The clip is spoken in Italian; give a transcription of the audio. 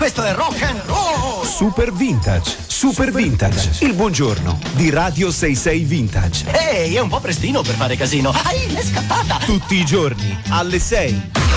questo è rock and roll! Super Vintage, Super Vintage, il buongiorno di Radio 66 Vintage. Ehi, è un po' prestino per fare casino. È scappata! Tutti i giorni alle 6.